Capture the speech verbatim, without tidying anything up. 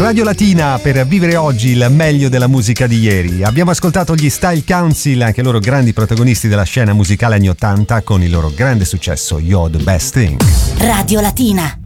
Radio Latina per vivere oggi il meglio della musica di ieri. Abbiamo ascoltato gli Style Council, anche loro grandi protagonisti della scena musicale anni ottanta, con il loro grande successo You're the Best Thing. Radio Latina.